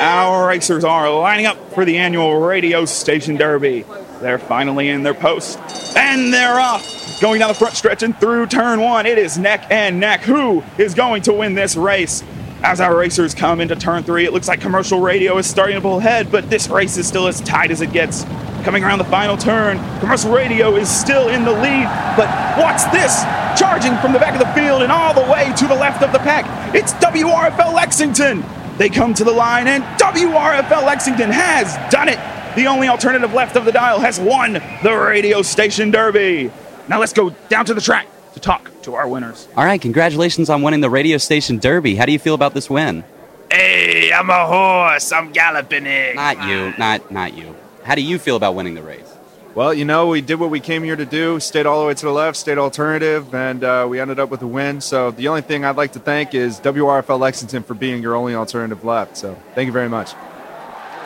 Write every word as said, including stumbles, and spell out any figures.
Our racers are lining up for the annual radio station derby. They're finally in their post, and they're off. Going down the front stretch and through turn one, it is neck and neck. Who is going to win this race? As our racers come into turn three, it looks like Commercial Radio is starting to pull ahead, but this race is still as tight as it gets. Coming around the final turn, Commercial Radio is still in the lead, but what's this? Charging from the back of the field and all the way to the left of the pack, it's W R F L Lexington. They come to the line, and W R F L Lexington has done it. The only alternative left of the dial has won the radio station derby. Now let's go down to the track to talk to our winners. All right, congratulations on winning the radio station derby. How do you feel about this win? Hey, I'm a horse. I'm galloping it. Not you, not not you. How do you feel about winning the race? Well, you know, we did what we came here to do, stayed all the way to the left, stayed alternative, and uh, we ended up with a win. So the only thing I'd like to thank is W R F L Lexington for being your only alternative left. So thank you very much.